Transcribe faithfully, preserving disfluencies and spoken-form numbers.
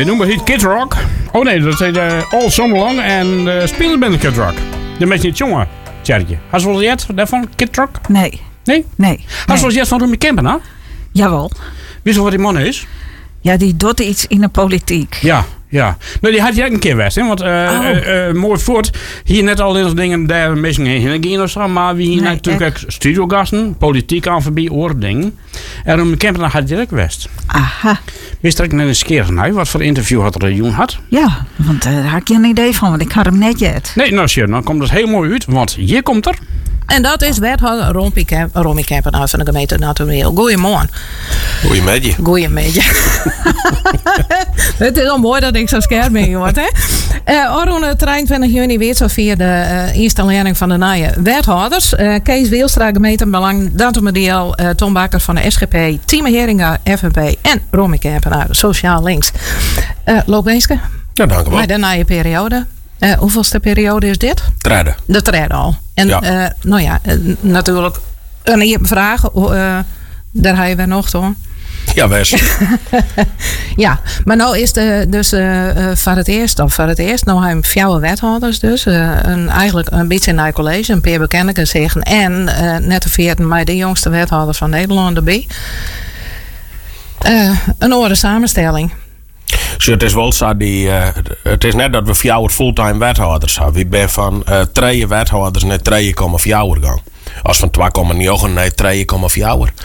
De noemen heet Kid Rock. Oh nee, dat heet uh, All Summer Long en uh, spelen bij de Kid Rock. De beetje niet jongen, Tjerkje. Had je wel eens daarvan, Kid Rock? Nee. Nee? Nee. Had je wel eens van Romy Kempenaar? Jawel. Wist je wat die man is? Ja, die doet iets in de politiek. Ja, ja. Nou, die had je ook een keer best, hè? Want uh, oh. uh, uh, mooi voort. Hier net al in dat dingen daar mensen heen gaan of zo. Maar we hier nee, natuurlijk ook studiogasten, politiek aan voorbij oordingen. En Romy Kempenaar had je ook best. Aha. Wist er ook net eens keer nou, wat voor interview had er Joen had? Ja, want uh, daar had ik geen idee van, want ik had hem net jet. Nee, nou sure, dan komt het heel mooi uit, want hier komt er. En dat is wethouder Romy Kemp, Romy Kempenaar van de gemeente Natureel. Goeiemorgen. Goeiemiddag. Goeiemiddag. Het is al mooi dat ik zo scherp ben, hoor. Uh, Oranje drieëntwintig juni weer zo via de uh, installering van de nieuwe wethouders. Uh, Kees Wielstra, gemeentebelang, datumdeel, uh, Tom Bakker van de S G P, Tine Heringa, F N P en Romy Kempenaar, Sociaal Links. Uh, Loop Beenske. Ja, dank u wel. Maar de nieuwe periode. Uh, hoeveelste periode is dit? Treden. De treden al. En ja. uh, nou ja, uh, natuurlijk een eerste vraag. Uh, daar ga je weer nog hoor. Ja, best. Ja, maar nou is de dus uh, uh, voor het eerst, of voor het eerst, nou hebben we vier wethouders dus. Uh, een, eigenlijk een beetje naar college, een paar bekenden zeggen. En uh, net de veertien mei de jongste wethouder van Nederland erbij. Uh, een orde samenstelling. So, het is wel zo, die, uh, het is net dat we vier fulltime wethouders hebben. We zijn van uh, drie wethouders naar drie komma vier gaan. Als van twee komma negen naar drie komma vier.